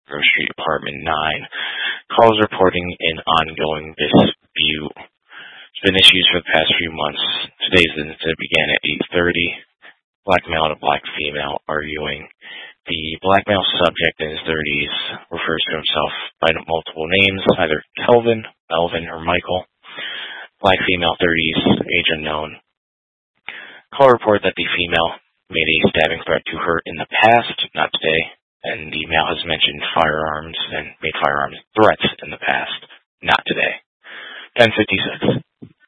Grove Street, Apartment 9. Calls reporting an ongoing dispute. It's been issues for the past few months. Today's incident began at 8:30. Black male and a black female arguing. The black male subject in his 30s refers to himself by multiple names, either Kelvin, Melvin, or Michael. Black female 30s, age unknown. Call report that the female made a stabbing threat to her in the past, not today, and the male has mentioned firearms and made firearms threats in the past, not today. 10:56.